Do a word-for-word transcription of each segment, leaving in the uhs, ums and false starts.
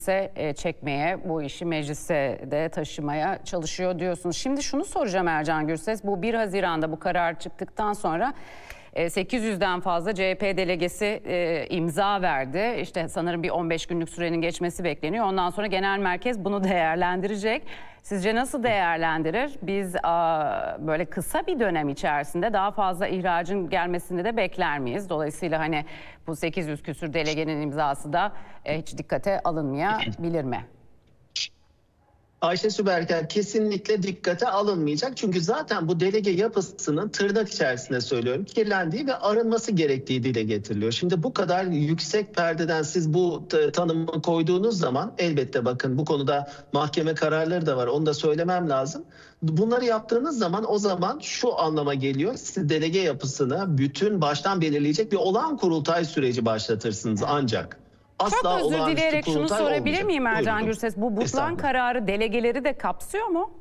e, çekmeye, bu işi meclise de taşımaya çalışıyor diyorsunuz. Şimdi şunu soracağım Ercan Gürses, bu bir Haziran'da bu karar çıktıktan sonra sekiz yüzden fazla C H P delegesi e, imza verdi. İşte sanırım bir on beş günlük sürenin geçmesi bekleniyor. Ondan sonra genel merkez bunu değerlendirecek. Sizce nasıl değerlendirir? Biz a, böyle kısa bir dönem içerisinde daha fazla ihracın gelmesini de bekler miyiz? Dolayısıyla hani bu sekiz yüz küsür delegenin imzası da e, hiç dikkate alınmayabilir mi? Ayşe Süberker, kesinlikle dikkate alınmayacak. Çünkü zaten bu delege yapısının tırnak içerisinde söylüyorum kirlendiği ve arınması gerektiği dile getiriliyor. Şimdi bu kadar yüksek perdeden siz bu tanımı koyduğunuz zaman elbette bakın bu konuda mahkeme kararları da var, onu da söylemem lazım. Bunları yaptığınız zaman o zaman şu anlama geliyor. Siz delege yapısını bütün baştan belirleyecek bir olağan kurultay süreci başlatırsınız ancak. Asla Çok özür dileyerek şunu sorabilir olmayacak. miyim Ercan Gürses? Bu butlan kararı delegeleri de kapsıyor mu?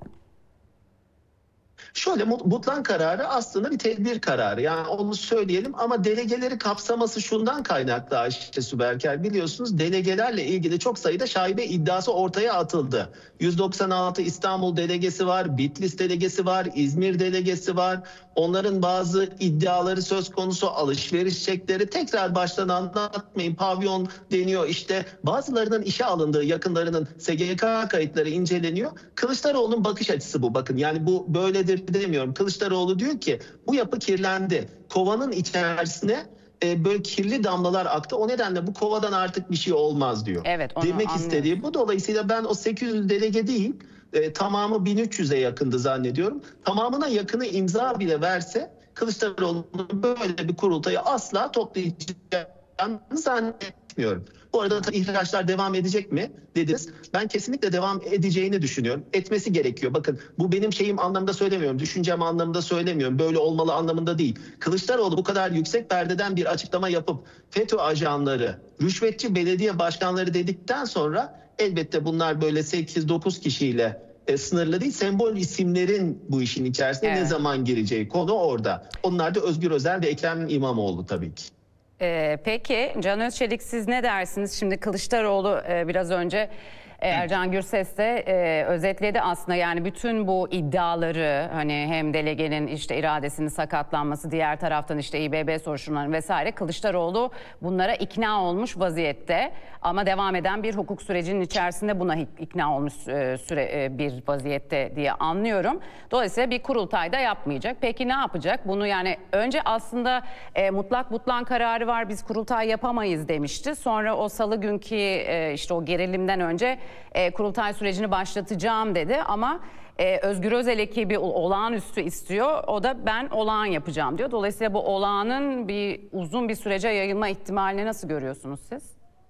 Şöyle, butlan kararı aslında bir tedbir kararı. Yani onu söyleyelim ama delegeleri kapsaması şundan kaynaklı Ayşe Süberker. Biliyorsunuz delegelerle ilgili çok sayıda şaibe iddiası ortaya atıldı. yüz doksan altı İstanbul delegesi var, Bitlis delegesi var, İzmir delegesi var. Onların bazı iddiaları söz konusu, alışveriş çekleri, tekrar baştan anlatmayın, pavyon deniyor işte. Bazılarının işe alındığı, yakınlarının S G K kayıtları inceleniyor. Kılıçdaroğlu'nun bakış açısı bu, bakın yani bu böyledir demiyorum. Kılıçdaroğlu diyor ki bu yapı kirlendi. Kovanın içerisine e, böyle kirli damlalar aktı. O nedenle bu kovadan artık bir şey olmaz diyor. Evet, onu demek anlıyorum. istediği bu. Dolayısıyla ben o sekiz yüz delege değil, e, tamamı bin üç yüze yakındı zannediyorum. Tamamına yakını imza bile verse Kılıçdaroğlu'nun böyle bir kurultayı asla toplayacağını zannetmiyorum. Bu arada tabii ihraçlar devam edecek mi dediniz. Ben kesinlikle devam edeceğini düşünüyorum. Etmesi gerekiyor. Bakın bu benim şeyim anlamında söylemiyorum. Düşüncem anlamında söylemiyorum. Böyle olmalı anlamında değil. Kılıçdaroğlu bu kadar yüksek perdeden bir açıklama yapıp FETÖ ajanları, rüşvetçi belediye başkanları dedikten sonra elbette bunlar böyle sekiz dokuz kişiyle e, sınırlı değil. Sembol isimlerin bu işin içerisine evet. ne zaman gireceği konu orada. Onlar da Özgür Özel ve Ekrem İmamoğlu tabii ki. Ee, peki Can Özçelik, siz ne dersiniz? Şimdi Kılıçdaroğlu e, biraz önce e, Ercan Gürses de e, özetledi aslında, yani bütün bu iddiaları, hani hem delegenin işte iradesinin sakatlanması, diğer taraftan işte İ B B soruşturmaları vesaire, Kılıçdaroğlu bunlara ikna olmuş vaziyette ama devam eden bir hukuk sürecinin içerisinde buna ikna olmuş e, süre e, bir vaziyette diye anlıyorum. Dolayısıyla bir kurultay da yapmayacak. Peki ne yapacak? Bunu yani önce aslında e, mutlak butlan kararı var, biz kurultay yapamayız demişti. Sonra o salı günkü e, işte o gerilimden önce e, kurultay sürecini başlatacağım dedi ama e, Özgür Özel ekibi olağanüstü istiyor. O da ben olağan yapacağım diyor. Dolayısıyla bu olağanın bir uzun bir sürece yayılma ihtimalini nasıl görüyorsunuz siz?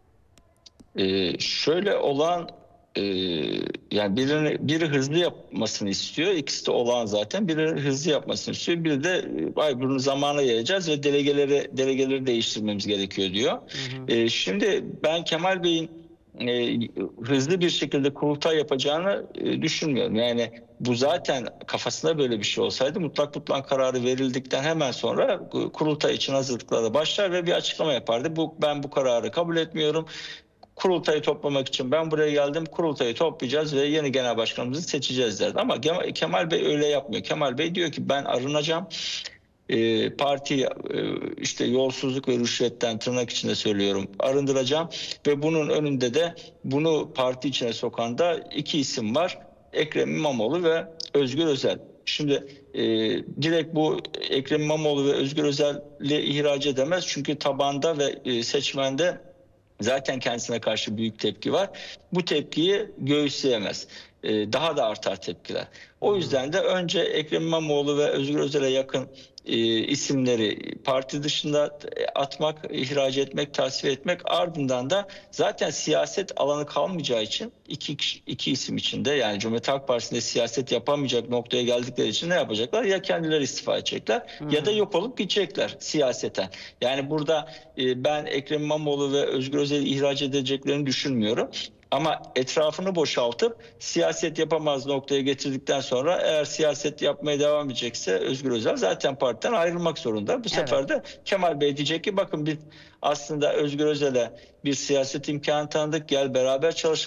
Ee, şöyle olağan e, yani birini, biri hızlı yapmasını istiyor. İkisi de olağan zaten. Biri hızlı yapmasını istiyor. Biri de ay bunu zamana yayacağız ve delegeleri delegeleri değiştirmemiz gerekiyor diyor. Hı hı. Ee, şimdi ben Kemal Bey'in e, hızlı bir şekilde kurultay yapacağını e, düşünmüyorum. Yani bu zaten kafasında böyle bir şey olsaydı mutlak butlan kararı verildikten hemen sonra kurultay için hazırlıklara başlar ve bir açıklama yapardı. Bu ben bu kararı kabul etmiyorum. Kurultayı toplamak için ben buraya geldim. Kurultayı toplayacağız ve yeni genel başkanımızı seçeceğiz derdi. Ama Kemal Bey öyle yapmıyor. Kemal Bey diyor ki ben arınacağım. E, partiyi e, işte yolsuzluk ve rüşvetten, tırnak içinde söylüyorum, arındıracağım ve bunun önünde de bunu parti içine sokan da iki isim var. Ekrem İmamoğlu ve Özgür Özel. Şimdi e, direkt bu Ekrem İmamoğlu ve Özgür Özel'i ihraç edemez. Çünkü tabanda ve e, seçmende zaten kendisine karşı büyük tepki var. Bu tepkiyi göğüsleyemez. Ee, daha da artar tepkiler. O yüzden de önce Ekrem İmamoğlu ve Özgür Özel'e yakın e, isimleri parti dışında atmak, ihraç etmek, tasfiye etmek, ardından da zaten siyaset alanı kalmayacağı için iki, iki isim içinde, yani Cumhuriyet Halk Partisi'nde siyaset yapamayacak noktaya geldikleri için ne yapacaklar? Ya kendileri istifa edecekler hmm. ya da yok olup gidecekler siyaseten. Yani burada e, ben Ekrem İmamoğlu ve Özgür Özel'i ihraç edeceklerini düşünmüyorum. Ama etrafını boşaltıp siyaset yapamaz noktaya getirdikten sonra eğer siyaset yapmaya devam edecekse Özgür Özel zaten partiden ayrılmak zorunda. Bu evet. sefer de Kemal Bey diyecek ki bakın biz aslında Özgür Özel'e bir siyaset imkanı tanıdık, gel beraber çalışalım.